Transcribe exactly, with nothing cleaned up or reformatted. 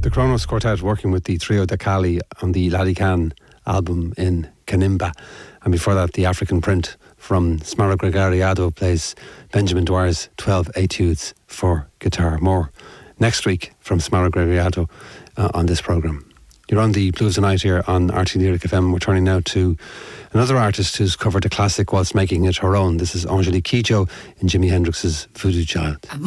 The Kronos Quartet working with the Trio da Cali on the Ladican album in Kanimba. And before that, the African Print from Smara Gregariado plays Benjamin Dwyer's twelve Etudes for guitar. More next week from Smara Gregariado uh, on this programme. You're on the Blues Tonight here on R T Lyric F M. We're turning now to another artist who's covered a classic whilst making it her own. This is Angélique Kidjo in Jimi Hendrix's Voodoo Child.